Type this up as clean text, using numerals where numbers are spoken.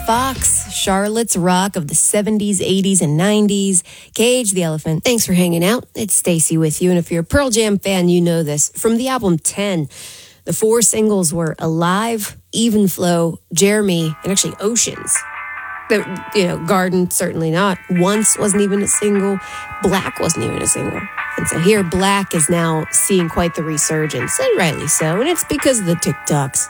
Fox, Charlotte's Rock of the 70s, 80s, and 90s, Cage the Elephant. Thanks for hanging out. It's Stacy with you, and if you're a Pearl Jam fan, you know this. From the album 10, the 4 singles were Alive, Even Flow, Jeremy, and actually Oceans. Garden, certainly not. Once wasn't even a single. Black wasn't even a single. And so here, Black is now seeing quite the resurgence, and rightly so, and it's because of the TikToks.